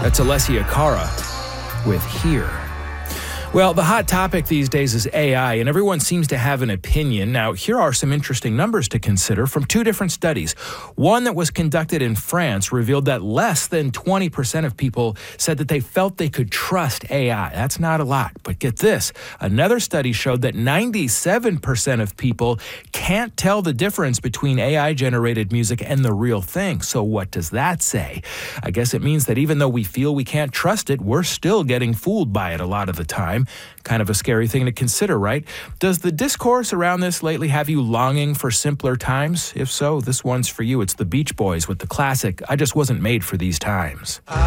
That's Alessia Cara with Here. Well, the hot topic these days is AI, and everyone seems to have an opinion. Now, here are some interesting numbers to consider from two different studies. One that was conducted in France revealed that less than 20% of people said that they felt they could trust AI. That's not a lot, but get this. Another study showed that 97% of people can't tell the difference between AI-generated music and the real thing. So what does that say? I guess it means that even though we feel we can't trust it, we're still getting fooled by it a lot of the time. Kind of a scary thing to consider, right? Does the discourse around this lately have you longing for simpler times? If so, this one's for you. It's the Beach Boys with the classic, I Just Wasn't Made for These Times.